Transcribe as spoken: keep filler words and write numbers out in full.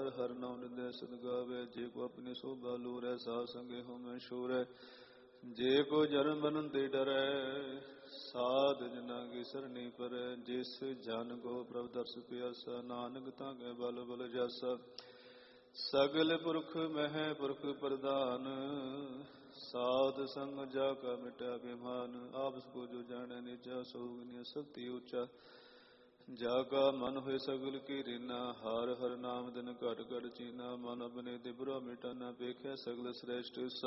हर नाम निदय सद गावे। जे को अपनी शोभा लूरै साध संगे हो मैं शूरै। जे को जन्म मरण ते डरै साध जना की सरनी परै। जिस जन को प्रभ दर्श पियासा नानक ताके बल बल जासा। सगल पुरख मह पुरख प्रधान साध संग जाका मिटा अभिमान। आपस को जो जाने निजा सोगनिय सत्य ऊंचा। जाका मन हुए सगल की रीना हर हर नाम दिन घट घट चीना। मन अपने दिबरा मिटा न पेख्या सगल श्रेष्ठ।